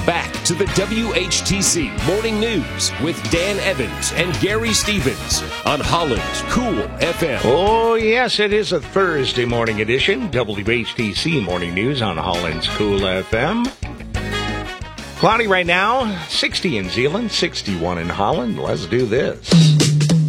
back to the WHTC Morning News with Dan Evans and Gary Stevens on Holland's Cool FM. Oh, yes, it is a Thursday morning edition. WHTC Morning News on Holland's Cool FM. Cloudy right now, 60 in Zeeland, 61 in Holland. Let's do this.